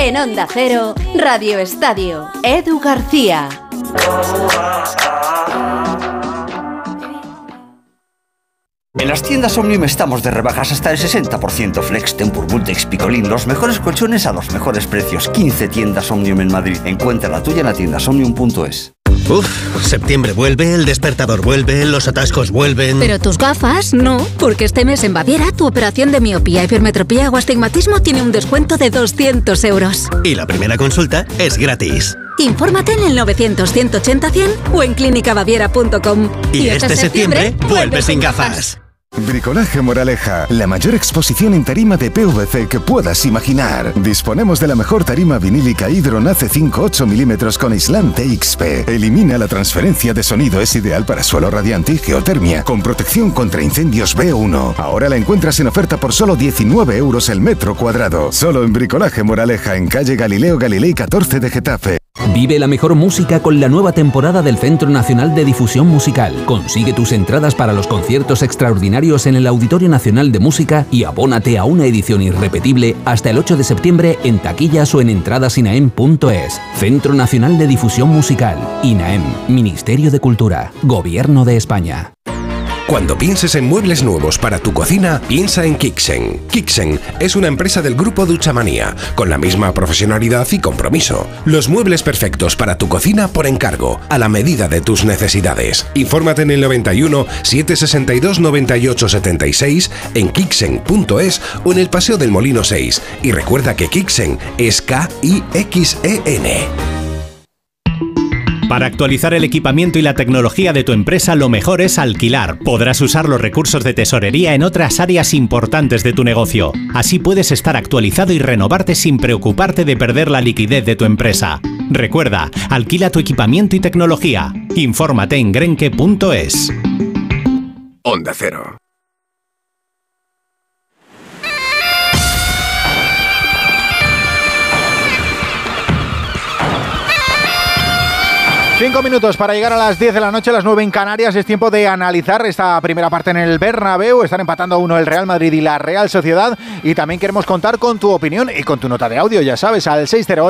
En Onda Cero, Radio Estadio, Edu García. En las tiendas Omnium estamos de rebajas hasta el 60%. Flex, Tempur, Vultex, Picolín, los mejores colchones a los mejores precios. 15 tiendas Omnium en Madrid. Encuentra la tuya en la tienda omnium.es. Septiembre vuelve, el despertador vuelve, los atascos vuelven... Pero tus gafas no, porque este mes en Baviera tu operación de miopía, hipermetropía o astigmatismo tiene un descuento de 200 euros. Y la primera consulta es gratis. Infórmate en el 900-180-100 o en clínicabaviera.com. Y este septiembre vuelve sin gafas. Bricolaje Moraleja, la mayor exposición en tarima de PVC que puedas imaginar. Disponemos de la mejor tarima vinílica Hydron AC5 8 mm con aislante XP. Elimina la transferencia de sonido, es ideal para suelo radiante y geotermia, con protección contra incendios B1. Ahora la encuentras en oferta por solo 19 euros el metro cuadrado. Solo en Bricolaje Moraleja, en calle Galileo Galilei 14 de Getafe. Vive la mejor música con la nueva temporada del Centro Nacional de Difusión Musical. Consigue tus entradas para los conciertos extraordinarios en el Auditorio Nacional de Música y abónate a una edición irrepetible hasta el 8 de septiembre en taquillas o en entradasinaem.es. Centro Nacional de Difusión Musical. INAEM. Ministerio de Cultura. Gobierno de España. Cuando pienses en muebles nuevos para tu cocina, piensa en Kixen. Kixen es una empresa del grupo Duchamanía, con la misma profesionalidad y compromiso. Los muebles perfectos para tu cocina por encargo, a la medida de tus necesidades. Infórmate en el 91 762 98 76, en Kixen.es o en el Paseo del Molino 6. Y recuerda que Kixen es K-I-X-E-N. Para actualizar el equipamiento y la tecnología de tu empresa, lo mejor es alquilar. Podrás usar los recursos de tesorería en otras áreas importantes de tu negocio. Así puedes estar actualizado y renovarte sin preocuparte de perder la liquidez de tu empresa. Recuerda, alquila tu equipamiento y tecnología. Infórmate en grenke.es. Onda Cero. Cinco minutos para llegar a las 10 de la noche, las 9 en Canarias. Es tiempo de analizar esta primera parte en el Bernabéu. Están empatando a 1 el Real Madrid y la Real Sociedad. Y también queremos contar con tu opinión y con tu nota de audio, ya sabes, al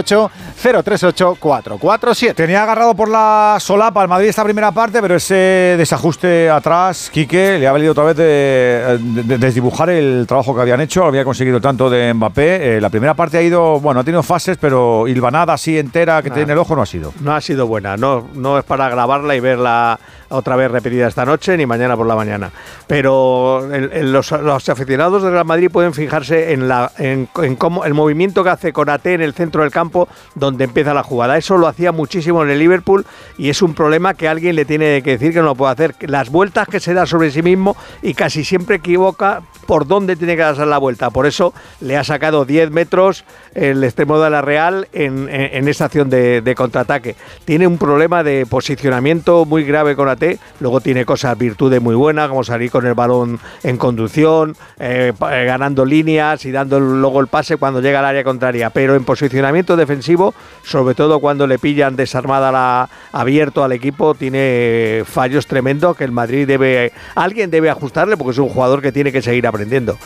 608-038-447. Tenía agarrado por la solapa al Madrid esta primera parte, pero ese desajuste atrás, Quique, le ha valido otra vez de desdibujar el trabajo que habían hecho. Había conseguido tanto de Mbappé. La primera parte ha ido, bueno, ha tenido fases, pero hilvanada así entera que tiene el ojo no ha sido. No ha sido buena, no es para grabarla y verla otra vez repetida esta noche ni mañana por la mañana. Pero los aficionados del Real Madrid pueden fijarse en cómo el movimiento que hace Konaté en el centro del campo donde empieza la jugada. Eso lo hacía muchísimo en el Liverpool y es un problema que alguien le tiene que decir que no lo puede hacer. Las vueltas que se da sobre sí mismo y casi siempre equivoca por dónde tiene que darse la vuelta. Por eso le ha sacado 10 metros el extremo de la Real en esta acción de contraataque. Tiene un problema de posicionamiento muy grave con AT, luego tiene virtudes muy buenas, como salir con el balón en conducción, ganando líneas y dando luego el pase cuando llega al área contraria. Pero en posicionamiento defensivo, sobre todo cuando le pillan desarmada abierto al equipo, tiene fallos tremendos que el Madrid alguien debe ajustarle porque es un jugador que tiene que seguir aprendiendo.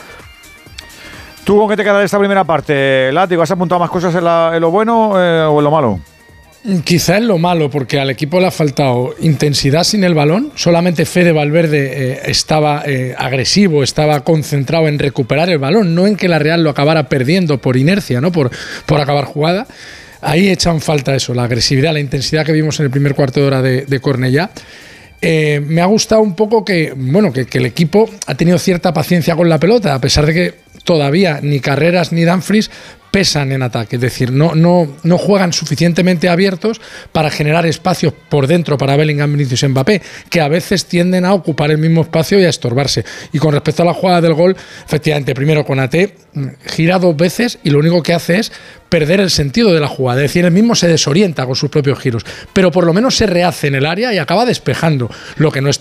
¿Tú con qué te quedas esta primera parte, Látigo? ¿Has apuntado más cosas en lo bueno o en lo malo? Quizá en lo malo, porque al equipo le ha faltado intensidad sin el balón. Solamente Fede Valverde estaba agresivo, estaba concentrado en recuperar el balón, no en que la Real lo acabara perdiendo por inercia, ¿no? por acabar jugada. Ahí echan falta eso, la agresividad, la intensidad que vimos en el primer cuarto de hora de Cornellá. Me ha gustado un poco que el equipo ha tenido cierta paciencia con la pelota, a pesar de que todavía ni Carreras ni Dumfries pesan en ataque, es decir, no juegan suficientemente abiertos para generar espacios por dentro para Bellingham, Vinicius y Mbappé, que a veces tienden a ocupar el mismo espacio y a estorbarse. Y con respecto a la jugada del gol, efectivamente, primero Konaté gira 2 veces y lo único que hace es perder el sentido de la jugada, es decir, él mismo se desorienta con sus propios giros, pero por lo menos se rehace en el área y acaba despejando, lo que no es